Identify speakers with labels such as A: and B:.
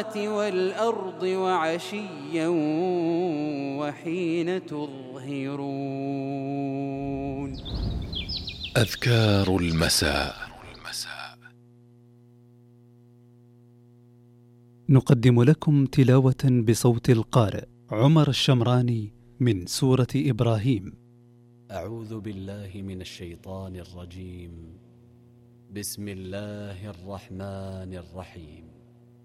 A: والأرض وعشيا وحين تظهرون.
B: أذكار المساء.
C: نقدم لكم تلاوة بصوت القارئ عمر الشمراني من سورة إبراهيم.
D: أعوذ بالله من الشيطان الرجيم. بسم الله الرحمن الرحيم.